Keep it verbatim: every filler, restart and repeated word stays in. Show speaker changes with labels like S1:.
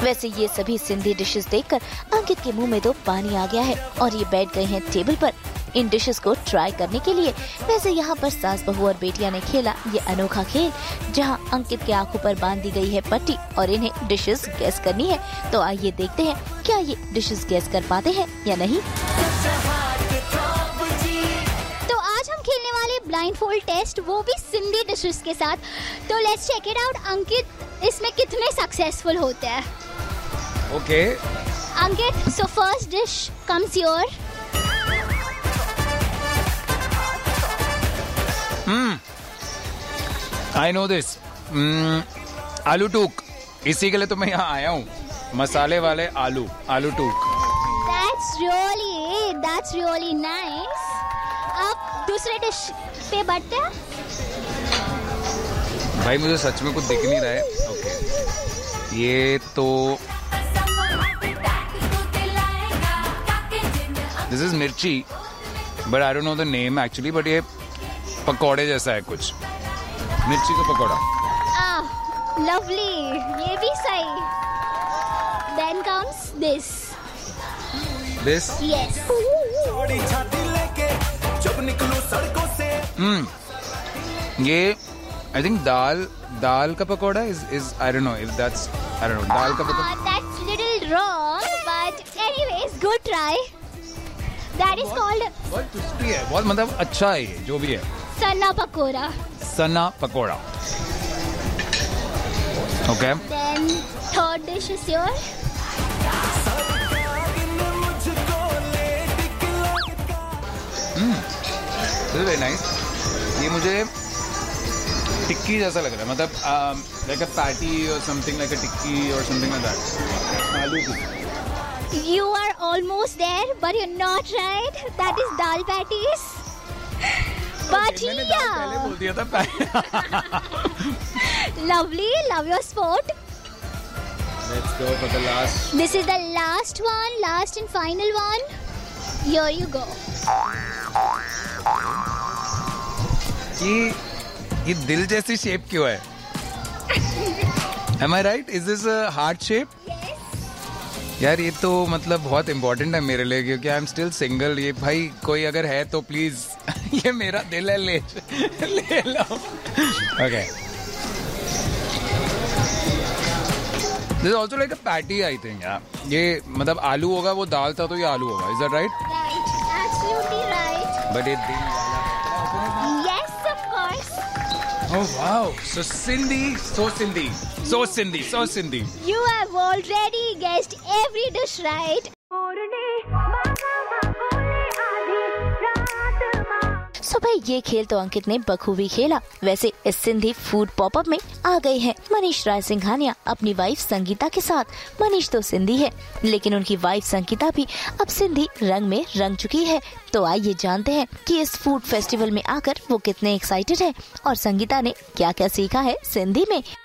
S1: वैसे ये सभी सिंधी डिशेस देखकर अंकित के मुंह में तो पानी आ गया है और ये बैठ गए हैं टेबल पर इन डिशेस को ट्राई करने के लिए। वैसे यहाँ पर सास बहू और बेटिया ने खेला ये अनोखा खेल जहाँ अंकित के आंखों पर बांध दी गई है पट्टी और इन्हें डिशेस गैस करनी है। तो आइए देखते हैं क्या ये डिशेस गैस कर पाते हैं या नहीं।
S2: तो आज हम खेलने वाले ब्लाइंड फोल्ड टेस्ट, वो भी सिंधी डिशेस के साथ। तो लेट्स चेक इट आउट। अंकित इसमें कितने सक्सेसफुल होते हैं?
S3: Okay
S2: Ankit, so first dish comes your.
S3: Hmm I know this, आलू टूक। इसी के लिए तो मैं यहाँ आया हूँ, मसाले वाले आलू आलू टूक।
S2: That's really, that's really nice. अब दूसरे डिश पे बढ़ते हैं।
S3: भाई मुझे सच में कुछ दिख नहीं रहा है। ओके ये तो दिस इज मिर्ची, but I don't know the name actually, but ये पकौड़े जैसा है कुछ, मिर्ची का पकौड़ा।
S2: आह, लवली, ये भी सही। Then comes this.
S3: This?
S2: Yes.
S3: Hmm. ये I think दाल दाल का pakora is is I don't know if that's I don't know दाल का pakora.
S2: Uh, that's little wrong, but anyways, good try. That is called
S3: बहुत टेस्टी है, बहुत मतलब अच्छा है ये जो भी है।
S2: सन्ना पकोड़ा।
S3: सन्ना pakora. Okay.
S2: Then third dish is yours.
S3: Hmm. This is very nice. ये मुझे टिक्की जैसा लग रहा है, मतलब like a patty or something like a tikki or something like that. आलू की।
S2: You are almost there, but you're not right. That is dal patties. But
S3: okay, मैंने दाल पहले बोल दिया था।
S2: Lovely, love your sport.
S3: Let's go for the last.
S2: This is the last one, last and final one. Here you go.
S3: ये ये दिल जैसी shape क्यों है? Am I right? Is this a heart shape? यार ये तो मतलब बहुत इम्पोर्टेंट है मेरे लिए, क्योंकि आई एम स्टिल सिंगल। ये भाई कोई अगर है तो प्लीज ये मेरा दिल है, ले ले लो। Okay this is also like a patty I think. ये मतलब आलू होगा, वो दाल था तो ये आलू होगा। Is that right?
S2: Right, absolutely right.
S3: But ये दिल वाला।
S2: Yes, of course.
S3: Oh wow, so Sindhi, so Sindhi, so Sindhi, so Sindhi.
S2: You have already guessed every dish right.
S1: सो भाई ये खेल तो अंकित ने बखूबी खेला। वैसे इस सिंधी फूड पॉपअप में आ गए हैं मनीष राय सिंघानिया अपनी वाइफ संगीता के साथ। मनीष तो सिंधी है, लेकिन उनकी वाइफ संगीता भी अब सिंधी रंग में रंग चुकी है। तो आइए जानते हैं कि इस फूड फेस्टिवल में आकर वो कितने एक्साइटेड है और संगीता ने क्या क्या सीखा है सिंधी में।